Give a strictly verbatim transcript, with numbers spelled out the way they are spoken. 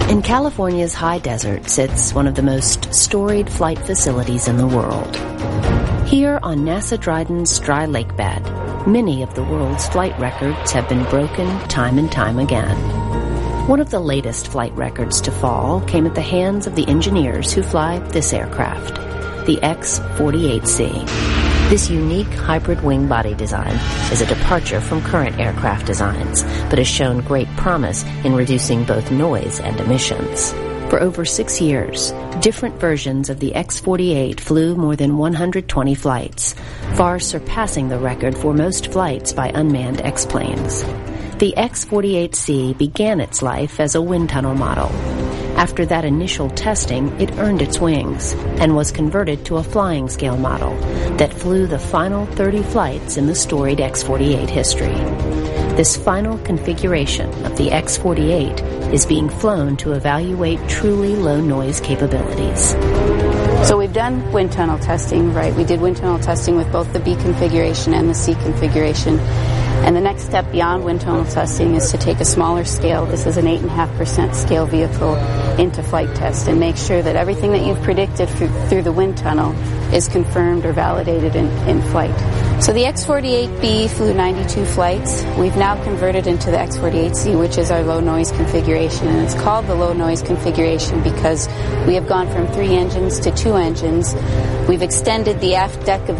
In California's high desert sits one of the most storied flight facilities in the world. Here on NASA Dryden's dry lake bed, many of the world's flight records have been broken time and time again. One of the latest flight records to fall came at the hands of the engineers who fly this aircraft, the X forty-eight C. This unique hybrid wing body design is a departure from current aircraft designs, but has shown great promise in reducing both noise and emissions. For over six years, different versions of the X forty-eight flew more than one hundred twenty flights, far surpassing the record for most flights by unmanned X-planes. The X forty-eight C began its life as a wind tunnel model. After that initial testing, it earned its wings and was converted to a flying scale model that flew the final thirty flights in the storied X forty-eight history. This final configuration of the X forty-eight is being flown to evaluate truly low noise capabilities. So we've done wind tunnel testing, right? We did wind tunnel testing with both the B configuration and the C configuration. And the next step beyond wind tunnel testing is to take a smaller scale, this is an eight point five percent scale vehicle, into flight test and make sure that everything that you've predicted through, through the wind tunnel is confirmed or validated in, in flight. So the X forty-eight B flew ninety-two flights. We've now converted into the X forty-eight C, which is our low noise configuration. And it's called the low noise configuration because we have gone from three engines to two engines. We've extended the aft deck of